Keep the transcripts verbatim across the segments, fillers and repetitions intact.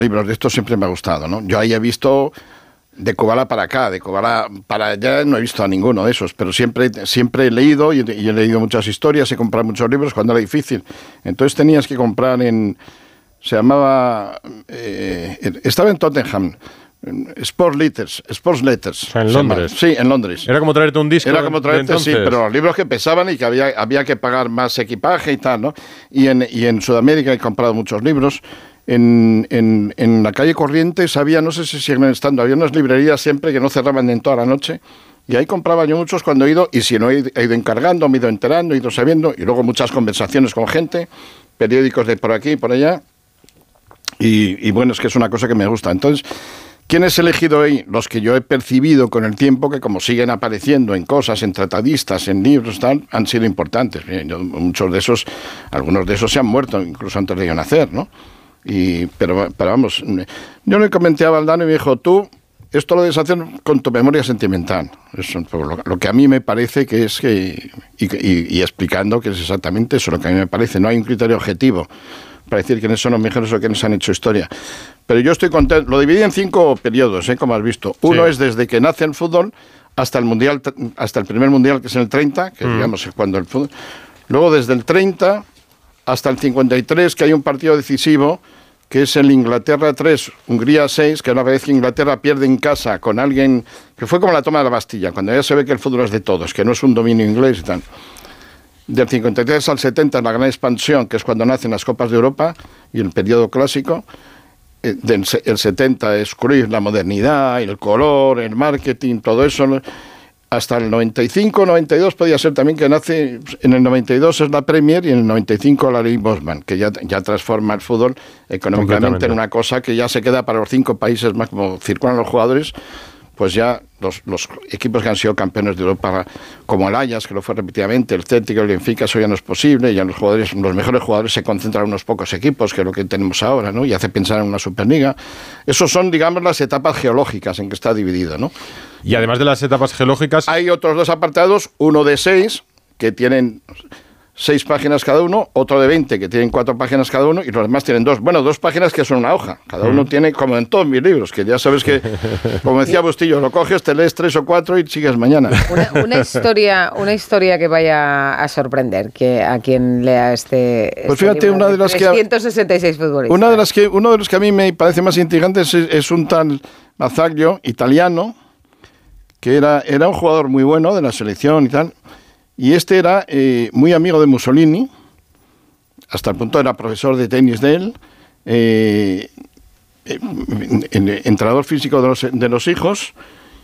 libros de estos siempre me ha gustado, ¿no? Yo ahí he visto de Kubala para acá, de Kubala para allá no he visto a ninguno de esos, pero siempre, siempre he leído y, y he leído muchas historias, he comprado muchos libros cuando era difícil. Entonces tenías que comprar en... Se llamaba... Eh, estaba en Tottenham. Sports Letters, Sports Letters. O sea, en Londres. Sí, en Londres. Era como traerte un disco. Era como traerte, sí, pero los libros que pesaban y que había, había que pagar más equipaje y tal, ¿no? Y en, y en Sudamérica he comprado muchos libros. En, en, en la calle Corrientes había, no sé si siguen estando, había unas librerías siempre que no cerraban en toda la noche. Y ahí compraba yo muchos cuando he ido, y si no he ido, he ido encargando, me he ido enterando, he ido sabiendo, y luego muchas conversaciones con gente, periódicos de por aquí y por allá. Y, y bueno, es que es una cosa que me gusta. Entonces, ¿quiénes he elegido ahí? Los que yo he percibido con el tiempo que, como siguen apareciendo en cosas, en tratadistas, en libros, tal, han sido importantes. Yo, muchos de esos, algunos de esos se han muerto, incluso antes de yo nacer, ¿no? Y, pero, pero vamos, yo le comenté a Valdano y me dijo, tú, esto lo debes hacer con tu memoria sentimental. Eso, lo, lo que a mí me parece que es que, y, y, y explicando que es exactamente eso, lo que a mí me parece. No hay un criterio objetivo para decir quiénes son los mejores o quiénes han hecho historia. Pero yo estoy contento. Lo dividí en cinco periodos, ¿eh? Como has visto. Uno sí. Es desde que nace el fútbol hasta el mundial, hasta el primer mundial, que es en el treinta, que mm. digamos es cuando el fútbol. Luego desde el treinta hasta el cincuenta y tres, que hay un partido decisivo, que es el Inglaterra tres, Hungría seis, que una vez que Inglaterra pierde en casa con alguien, que fue como la toma de la Bastilla, cuando ya se ve que el fútbol es de todos, que no es un dominio inglés y tal. Del cincuenta y tres al setenta, la gran expansión, que es cuando nacen las Copas de Europa y el periodo clásico. Del, el setenta es Cruyff, la modernidad, el color, el marketing, todo eso. Hasta el noventa y cinco, noventa y dos podía ser también que nace, en el noventa y dos es la Premier y en el noventa y cinco la Ley Bosman, que ya, ya transforma el fútbol económicamente en una cosa que ya se queda para los cinco países más, como circulan los jugadores, pues ya los, los equipos que han sido campeones de Europa, como el Ajax, que lo fue repetidamente, el Celtic, el Benfica, eso ya no es posible, ya los jugadores, los mejores jugadores se concentran en unos pocos equipos, que es lo que tenemos ahora, ¿no? Y hace pensar en una Superliga. Esos son, digamos, las etapas geológicas en que está dividido, ¿no? Y además de las etapas geológicas... Hay otros dos apartados, uno de seis, que tienen seis páginas cada uno, otro de veinte, que tienen cuatro páginas cada uno, y los demás tienen dos. Bueno, dos páginas que son una hoja. Cada uno mm. tiene, como en todos mis libros, que ya sabes que, como decía Bustillo, lo coges, te lees tres o cuatro y sigues mañana. Una, una historia una historia que vaya a sorprender que a quien lea este, pues este fíjate, libro una de las trescientos sesenta y seis que, futbolistas. Una de las que, uno de los que a mí me parece más intrigantes es, es un tal Mazzaglia, italiano, que era, era un jugador muy bueno de la selección y tal, y este era eh, muy amigo de Mussolini, hasta el punto era profesor de tenis de él, eh, eh, entrenador físico de los, de los hijos,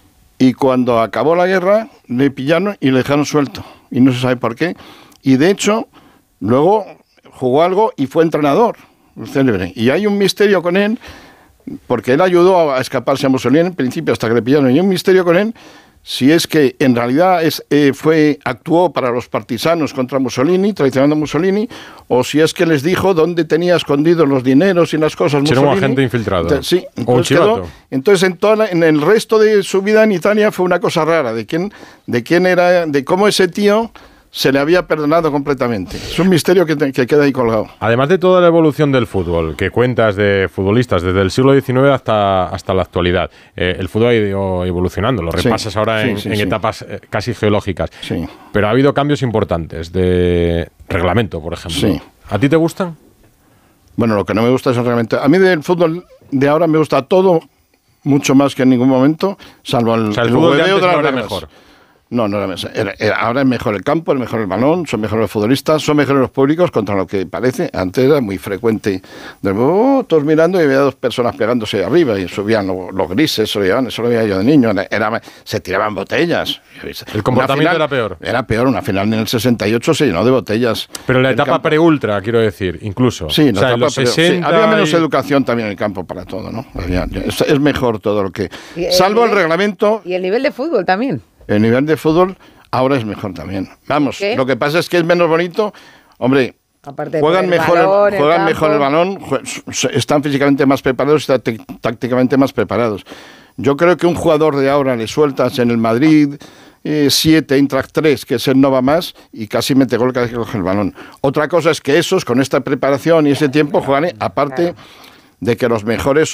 y cuando acabó la guerra le pillaron y le dejaron suelto, y no se sabe por qué, y de hecho luego jugó algo y fue entrenador, célebre, y hay un misterio con él, porque él ayudó a escaparse a Mussolini en principio hasta que le pillaron, y hay un misterio con él, si es que en realidad es, eh, fue actuó para los partisanos contra Mussolini, traicionando a Mussolini, o si es que les dijo dónde tenía escondidos los dineros y las cosas Mussolini. Era un agente infiltrado. Entonces, sí, o un chivato. Quedó, entonces en, toda la, en el resto de su vida en Italia fue una cosa rara, de quién, de quién era, de cómo ese tío se le había perdonado completamente. Es un misterio que, te, que queda ahí colgado. Además de toda la evolución del fútbol, que cuentas de futbolistas desde el siglo diecinueve hasta, hasta la actualidad, eh, el fútbol ha ido evolucionando, lo repasas sí, ahora sí, en, sí, en sí. etapas eh, casi geológicas. Sí. Pero ha habido cambios importantes de reglamento, por ejemplo. Sí. ¿A ti te gustan? Bueno, lo que no me gusta es el reglamento. A mí del fútbol de ahora me gusta todo, mucho más que en ningún momento, salvo el, o sea, el, el fútbol de antes de las no era reglas. mejor. No, no era, era, era ahora es mejor el campo, es mejor el balón, son mejores los futbolistas, son mejores los públicos contra lo que parece. Antes era muy frecuente, de, oh, todos mirando y había dos personas pegándose arriba y subían los, los grises, eso, eso lo veía yo de niño, era, se tiraban botellas. El comportamiento final, era peor. Era peor, una final en el sesenta y ocho se llenó de botellas. Pero en la etapa pre-ultra, quiero decir, incluso. Sí, la o sea, etapa pre, sí, había menos y... educación también en el campo para todo, ¿no? Había, es, es mejor todo lo que... Salvo el, nivel, el reglamento... Y el nivel de fútbol también. El nivel de fútbol... Ahora es mejor también. Vamos, ¿qué? Lo que pasa es que es menos bonito. Hombre, aparte juegan, mejor, balón, el, juegan el mejor el balón, están físicamente más preparados, están tácticamente más preparados. Yo creo que un jugador de ahora le sueltas en el Madrid siete, eh, Eintracht tres, que es el no va más, y casi mete gol cada vez que coge el balón. Otra cosa es que esos, con esta preparación y ese tiempo, juegan, aparte de que los mejores